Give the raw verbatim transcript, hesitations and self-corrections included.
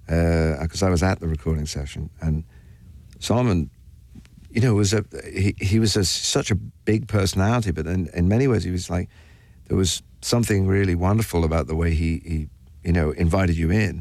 because uh, I was at the recording session, and Simon, you know, was a he, he was a, such a big personality, but in, in many ways he was like, there was something really wonderful about the way he, he you know, invited you in.